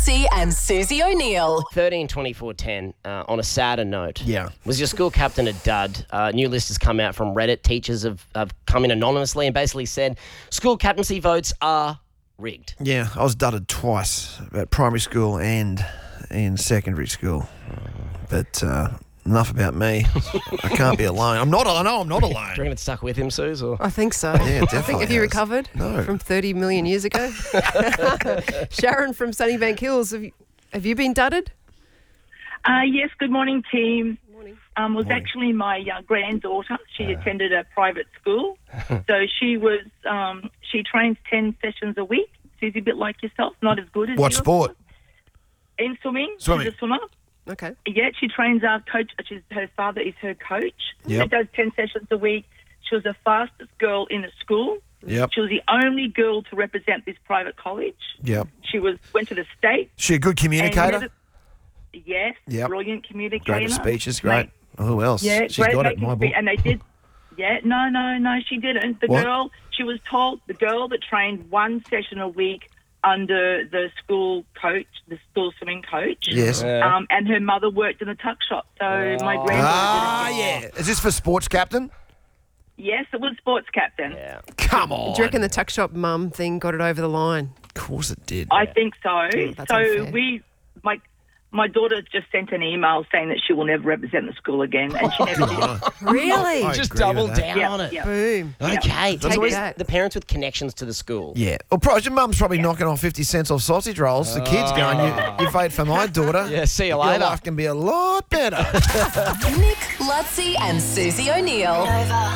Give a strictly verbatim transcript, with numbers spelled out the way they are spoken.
Lutzi and Susie O'Neill. thirteen twenty-four ten, uh, on a sadder note. Yeah. Was your school captain a dud? Uh, new list has come out from Reddit. Teachers have, have come in anonymously and basically said school captaincy votes are rigged. Yeah, I was dudded twice at primary school and in secondary school. But uh, enough about me. I can't be alone. I'm not. I know I'm not Do you alone. reckon it stuck with him, Suze? Or? I think so. Yeah, I think, definitely have you has. recovered No. from thirty million years ago? Sharon from Sunnybank Hills, have you, have you been dudded? Uh, yes, good morning, team. Morning. Um, was Morning. actually my uh, granddaughter. She attended a private school. so she was, um, she trains ten sessions a week. She's a bit like yourself, not as good as What you. sport? In swimming. Swimming. She's a swimmer. Okay. Yeah, she trains our coach. She's, her father is her coach. Yep. She does ten sessions a week. She was the fastest girl in the school. Yep. She was the only girl to represent this private college. Yep. She was went to the state. She a good and communicator? never- Yes, Yep. brilliant communicator. Great at speeches. Mate, Great. Who else? Yeah, She's great got it. making My spe- book. And they did. Yeah, no, no, no, she didn't. The What? girl, she was told, the girl that trained one session a week under the school coach, the school swimming coach. Yes. Yeah. Um, and her mother worked in the tuck shop. So my granddaughter. Ah, didn't get- yeah. Is this for sports captain? Yes, it was sports captain. Yeah. Come on. Do you reckon the tuck shop mum thing got it over the line? Of course it did. I think so. that's so unfair. we, my, my daughter just sent an email saying that she will never represent the school again, and she never did. Really? I Just agree with double that. down Yeah, on it. yeah. Boom. Okay. It's Take always that. the parents with connections to the school. Yeah. Well, probably your mum's probably knocking on fifty cents off sausage rolls. The kids going, you, you vote for my daughter. Yeah, see you Your later. life can be a lot better. Nick, Lutzi and Susie O'Neill.